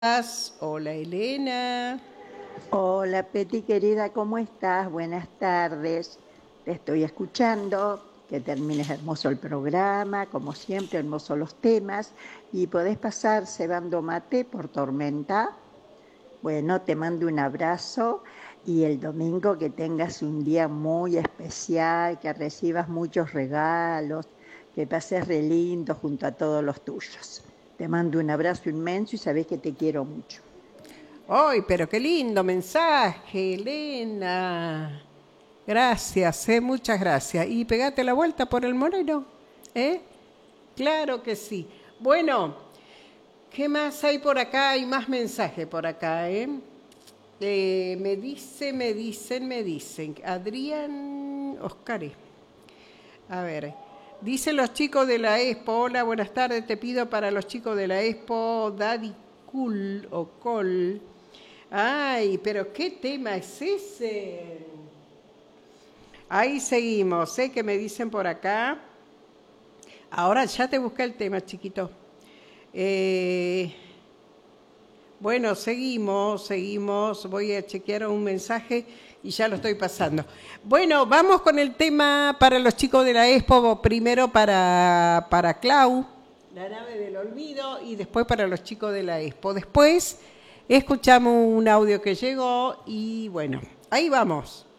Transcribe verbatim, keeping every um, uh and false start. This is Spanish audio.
Hola Elena. Hola Peti querida, ¿cómo estás? Buenas tardes. Te estoy escuchando, que termines hermoso el programa, como siempre, hermosos los temas, y podés pasar cebando mate por Tormenta. Bueno, te mando un abrazo y el domingo que tengas un día muy especial, que recibas muchos regalos, que pases re lindo junto a todos los tuyos. Te mando un abrazo inmenso y sabés que te quiero mucho. ¡Ay, pero qué lindo mensaje, Elena! Gracias, eh, muchas gracias. Y pegate la vuelta por el Moreno, ¿eh? Claro que sí. Bueno, ¿qué más hay por acá? Hay más mensajes por acá, ¿eh? Eh, me dice, me dicen, me dicen. Adrián Oscari. A ver, dicen los chicos de la Expo, hola, buenas tardes, te pido para los chicos de la Expo, Daddy Cool o Col. Ay, pero ¿qué tema es ese? Ahí seguimos, ¿eh? Que me dicen por acá. Ahora ya te busqué el tema, chiquito. Eh, bueno, seguimos, seguimos. Voy a chequear un mensaje y ya lo estoy pasando. Bueno, vamos con el tema para los chicos de la Expo. Primero para, para Clau, la nave del olvido, y después para los chicos de la Expo. Después escuchamos un audio que llegó y bueno, ahí vamos.